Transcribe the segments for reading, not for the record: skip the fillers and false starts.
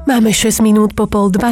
Máme 6 minút po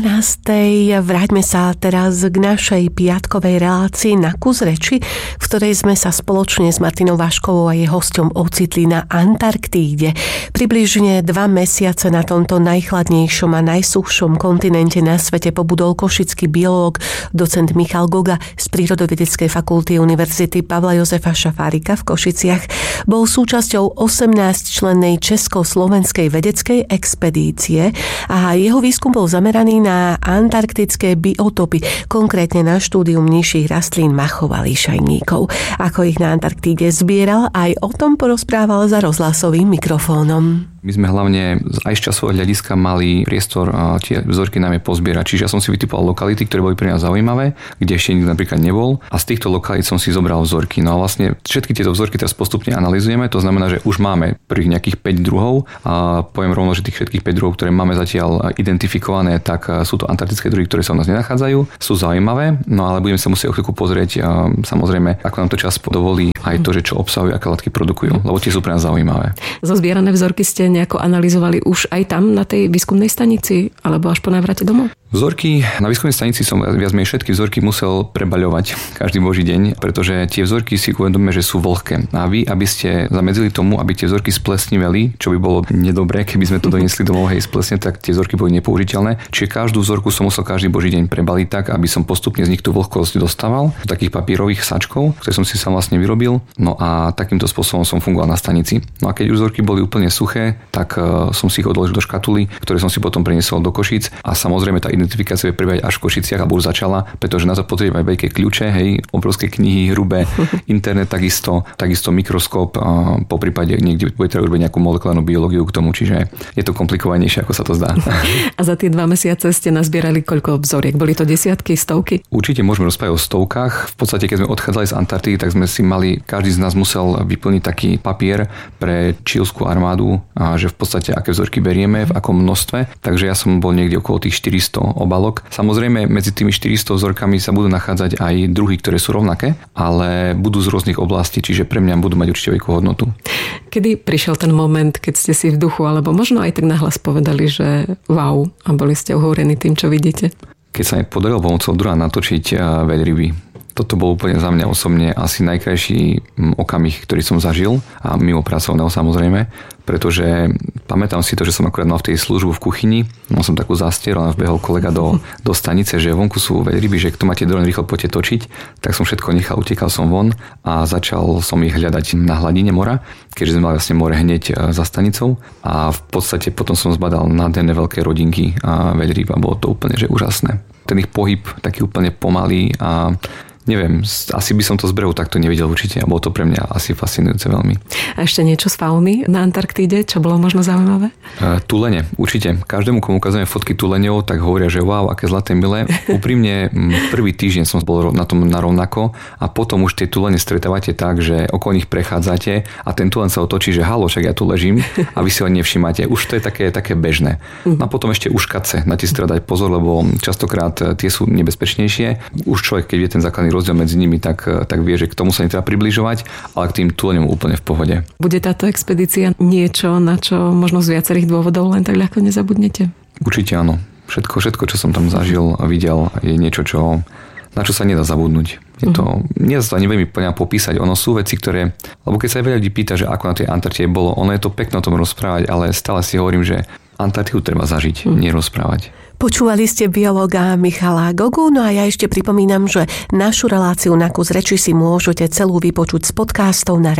11:30. Vráťme sa teraz k našej piatkovej relácii Na kus reči, v ktorej sme sa spoločne s Martinou Vaškovou a jej hosťom ocitli na Antarktíde. Približne 2 mesiace na tomto najchladnejšom a najsuchšom kontinente na svete pobudol košický biológ, docent Michal Goga z Prírodovedeckej fakulty Univerzity Pavla Jozefa Šafárika v Košiciach. Bol súčasťou 18-člennej československej vedeckej expedície a jeho výskum bol zameraný na antarktické biotopy, konkrétne na štúdium nižších rastlín, machov a líšajníkov. Ako ich na Antarktíde zbieral, aj o tom porozprával za rozhlasovým mikrofónom. My sme hlavne aj z časového hľadiska mali priestor tie vzorky najmä pozbierať. Čiže ja som si vytipoval lokality, ktoré boli pre mňa zaujímavé, kde ešte nikto napríklad nebol, a z týchto lokalít som si zobral vzorky. No a vlastne všetky tieto vzorky teraz postupne analyzujeme, to znamená, že už máme prvých nejakých 5 druhov a poviem rovno, že tých všetkých 5 druhov, ktoré máme zatiaľ identifikované, tak sú to antarktické druhy, ktoré sa u nás nenachádzajú, sú zaujímavé, no ale budeme sa musieť o chvíľku pozrieť, samozrejme, ako nám to čas dovolí, aj to, že čo obsahujú, aké látky produkujú, lebo tie sú pre nás zaujímavé. Zozbierané vzorky ste nejako analyzovali už aj tam na tej výskumnej stanici alebo až po návrate domov? Vzorky na výskumnej stanici som viac menej všetky vzorky musel prebaľovať každý boží deň, pretože tie vzorky si uvedomíme, že sú vlhké. A vy, aby ste zamedzili tomu, aby tie vzorky splesniveli, čo by bolo nedobré, keby sme to doniesli domov splesne, tak tie vzorky boli nepoužiteľné. Čiže každú vzorku som musel každý boží deň prebaliť tak, aby som postupne z nich tú vlhkosť dostával do takých papierových sačkov, ktoré som si sám vlastne vyrobil. No a takýmto spôsobom som fungoval na stanici. No a keď už vzorky boli úplne suché, tak som si ich odložil do škatuly, ktoré som si potom preniesol do Košíc, a samozrejme tá identifikácia je prebiehať až v Košiciach, alebo už začala, pretože na to potrebujeme aj veľké kľúče, obrovské knihy, hrubé, internet takisto mikroskop, po prípade niekde bude treba urobiť nejakú molekulárnu biológiu k tomu, čiže je to komplikovanejšie, ako sa to zdá. A za tie 2 mesiace ste nazbierali koľko vzoriek? Boli to desiatky, stovky? Určite môžeme rozprávať o stovkách. V podstate, keď sme odchádzali z Antarktidy, tak sme si mali, každý z nás musel vyplniť taký papier pre čílsku armádu, že v podstate aké vzorky berieme, v akom množstve. Takže ja som bol niekde okolo tých 400 obalok. Samozrejme, medzi tými 400 vzorkami sa budú nachádzať aj druhy, ktoré sú rovnaké, ale budú z rôznych oblastí, čiže pre mňa budú mať určite veľkú hodnotu. Kedy prišiel ten moment, keď ste si v duchu, alebo možno aj tak nahlas povedali, že wow, a boli ste uhúrení tým, čo vidíte? Keď sa mi podarilo pomocou druha natočiť veľryby. Toto bol úplne za mňa osobne asi najkrajší okamih, ktorý som zažil, a mimo pracovného samozrejme, pretože pamätám si to, že som akurát mal v tej službu v kuchyni, mal som takú zástieru a vbehol kolega do stanice, že vonku sú veľryby, že kto máte dron, rýchlo poďte točiť, tak som všetko nechal, utekal som von a začal som ich hľadať na hladine mora, keďže sme mali vlastne more hneď za stanicou, a v podstate potom som zbadal nádherné veľké rodinky a veľryb a bolo to úplne že úžasné. Ten ich pohyb taký úplne pomalý a neviem, asi by som to z brehu takto nevidel určite, a bolo to pre mňa asi fascinujúce veľmi. A ešte niečo z fauny na Antarktíde, čo bolo možno zaujímavé? Tulene, určite. Každému, komu ukazujeme fotky tuleňov, tak hovoria, že wow, aké zlaté milé. Úprimne, prvý týždeň som bol na tom narovnako, a potom už tie tulene stretávate tak, že okolo nich prechádzate a ten tulen sa otočí, že halo, však ja tu ležím, a vy si ho nevšimáte. Už to je také bežné. A potom ešte uškatce, na tie si treba dať pozor, lebo častokrát tie sú nebezpečnejšie. Už človek, keď vie ten základný rozdiel medzi nimi, tak vie, že k tomu sa netreba približovať, ale k tým tuleňom úplne v pohode. Bude táto expedícia niečo, na čo možno z viacerých dôvodov len tak ľahko nezabudnete? Určite áno. Všetko, čo som tam zažil a videl, je niečo, na čo sa nedá zabudnúť. Je to, nedá sa to ani veľmi plne popísať. Ono sú veci, ktoré, lebo keď sa aj veľa ľudí pýta, že ako na tej Antarktide bolo, ono je to pekné o tom rozprávať, ale stále si hovorím, že Antarktidu treba zažiť, nerozprávať. Počúvali ste biológa Michala Gogu, no a ja ešte pripomínam, že našu reláciu Na kus reči si môžete celú vypočuť z podcastov na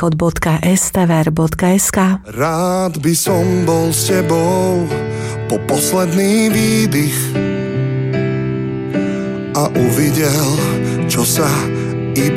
reginavýchod.stver.sk. Rád by som bol s tebou po posledný výdych a uvidel, čo sa